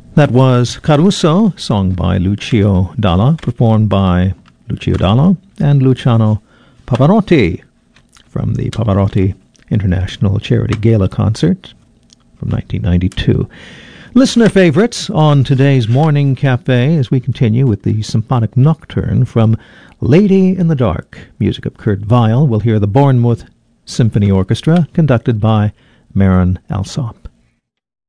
That was Caruso, sung by Lucio Dalla, performed by Lucio Dalla and Luciano Pavarotti from the Pavarotti International Charity Gala Concert from 1992. Listener favorites on today's Morning Cafe as we continue with the Symphonic Nocturne from Lady in the Dark. Music of Kurt Weill. We'll hear the Bournemouth Symphony Orchestra conducted by Marin Alsop.